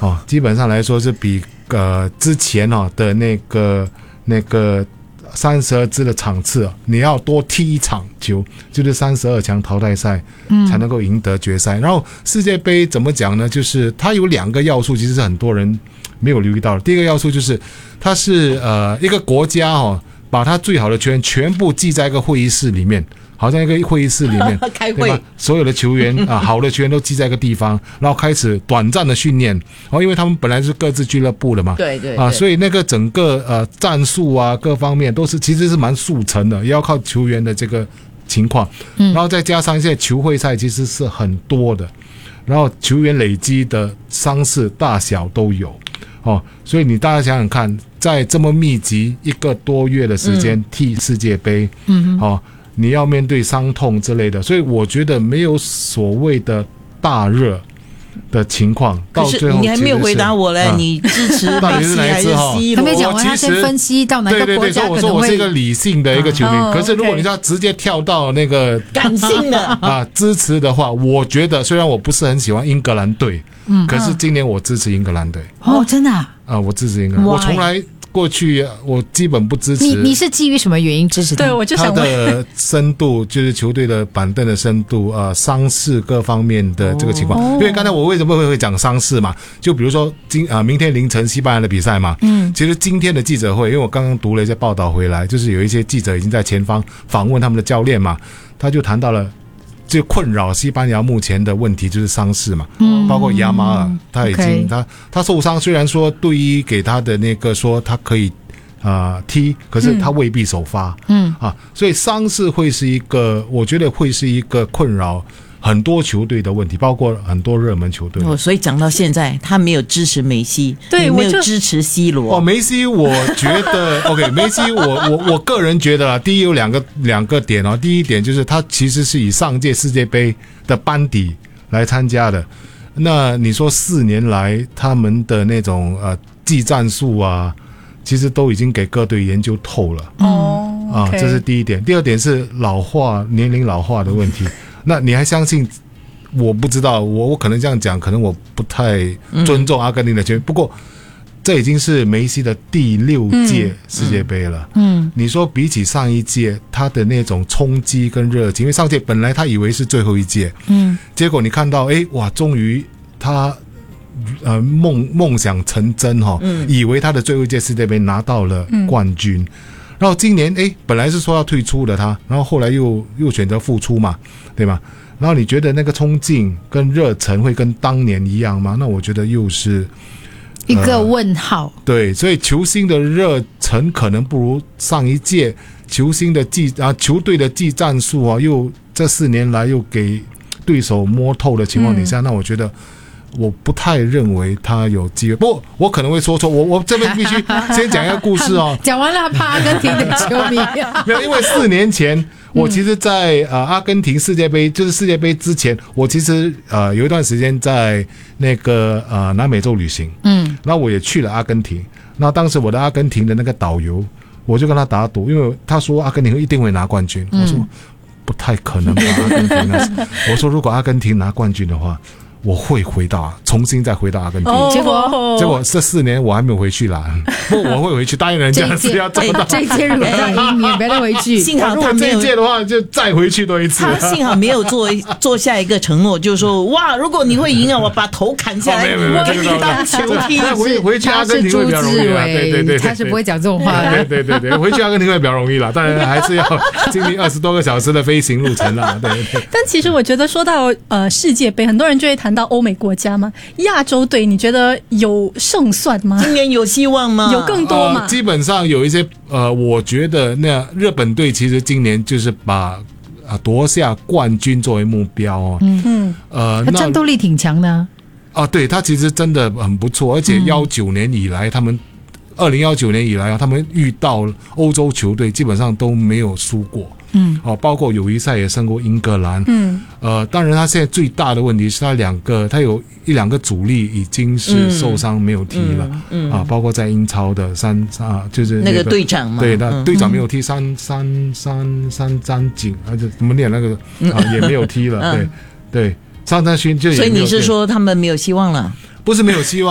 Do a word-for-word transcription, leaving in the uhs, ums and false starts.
哦，基本上来说是比呃之前哦的那个那个三十二支的场次，你要多踢一场球，就是三十二强淘汰赛，才能够赢得决赛。嗯、然后世界杯怎么讲呢？就是它有两个要素，其实是很多人没有留意到的。第一个要素就是它是呃一个国家哦，把它最好的球员全部记在一个会议室里面。好像一个会议室里面开会， 所有的球员啊，好的球员都记在一个地方，然后开始短暂的训练。哦，因为他们本来是各自俱乐部的嘛， 对 对, 对啊，所以那个整个呃战术啊各方面都是其实是蛮速成的，也要靠球员的这个情况。然后再加上现在球会赛其实是很多的，然后球员累积的伤势大小都有。哦，所以你大家想想看，在这么密集一个多月的时间踢世界杯，嗯，哦。你要面对伤痛之类的，所以我觉得没有所谓的大热的情况。到最后可是你还没有回答我嘞，啊、你支持梅西还是 C 罗？ 他没讲完，他先分析到哪个国家可能会。对对对，所以我说我是一个理性的一个球迷。哦、 可是如果你要直接跳到那个感性的啊支持的话，我觉得虽然我不是很喜欢英格兰队，嗯，可是今年我支持英格兰队。 哦，真的啊？ 啊，我支持英格兰，我从来。过去我基本不支持你，你是基于什么原因支持他？ 对，我就想他的深度，就是球队的板凳的深度，呃，伤势各方面的这个情况。哦、因为刚才我为什么会会讲伤势嘛？就比如说今啊、呃、明天凌晨西班牙的比赛嘛，嗯，其实今天的记者会，因为我刚刚读了一些报道回来，就是有一些记者已经在前方访问他们的教练嘛，他就谈到了。就困扰西班牙目前的问题就是伤势嘛，嗯，包括亚马尔，他已经、okay. 他他受伤，虽然说队医给他的那个说他可以啊、呃、踢，可是他未必首发，嗯啊，所以伤势会是一个，我觉得会是一个困扰很多球队的问题，包括很多热门球队。 哦，所以讲到现在，他没有支持梅西， 对， 没有支持 C 罗。 哦，梅西，我觉得 OK， 梅西我，我我我个人觉得啦，第一有两个两个点哦，第一点就是他其实是以上届世界杯的班底来参加的。那你说四年来他们的那种呃技战术啊，其实都已经给各队研究透了。 哦， 啊，这是第一点。第二点是老化，年龄老化的问题。那你还相信？我不知道，我我可能这样讲，可能我不太尊重阿根廷的球员。嗯、不过，这已经是梅西的第六届世界杯了。嗯，嗯你说比起上一届，他的那种冲击跟热情，因为上届本来他以为是最后一届，嗯，结果你看到，哎，哇，终于他呃梦梦想成真哈、哦，嗯，以为他的最后一届世界杯拿到了冠军。嗯然后今年诶本来是说要退出的他，然后后来又又选择复出嘛，对吗？然后你觉得那个冲劲跟热忱会跟当年一样吗？那我觉得又是一个问号。 呃、对，所以球星的热忱可能不如上一届球星的技啊球队的技战术啊，又这四年来又给对手摸透的情况底下，嗯、那我觉得。我不太认为他有机会，不过我可能会说错。我我这边必须先讲一个故事哦。 讲完了，怕阿根廷的球迷。 没有，因为四年前我其实在，在呃阿根廷世界杯，就是世界杯之前，我其实呃有一段时间在那个呃南美洲旅行，嗯，然后我也去了阿根廷。那当时我的阿根廷的那个导游，我就跟他打赌，因为他说阿根廷一定会拿冠军，嗯、我说不太可能吧，阿根廷那我说如果阿根廷拿冠军的话。我会回到重新再回到阿根廷， 结果结果这四年我还没有回去啦。不，我会回去，答应人家是要做到。 这一届如果再赢，你别再回去。 幸好他这一届的话，就再回去多一次。 他幸好没有做做下一个承诺，就是说哇，如果你会赢啊，我把头砍下来，我给你当球踢。 回回去阿根廷会比较容易啦，对对对， 他是不会讲这种话的。 对对对对，回去阿根廷会比较容易啦，当然还是要经历二十多个小时的飞行路程啦。对对。 但其实我觉得说到呃世界杯，很多人就会谈到欧美国家。亚洲队你觉得有胜算吗？ 今年有希望吗？ 有更多吗？ 呃、基本上有一些呃，我觉得那日本队其实今年就是把啊夺下冠军作为目标哦。嗯嗯，呃， 他战斗力挺强的啊。 啊对，他其实真的很不错，而且幺九年以来，嗯、他们二零幺九年以来啊，他们遇到欧洲球队基本上都没有输过。嗯，哦，包括友谊赛也胜过英格兰。嗯，呃，当然他现在最大的问题是他两个，他有一两个主力已经是受伤没有踢了。嗯，嗯啊，包括在英超的三啊，就是、那個、 那个队长嘛， 对，那队长没有踢，三三三三张景，而且怎么念那个啊也没有踢了。对对，张张勋就也没有。 所以你是说他们没有希望了？ 不是没有希望。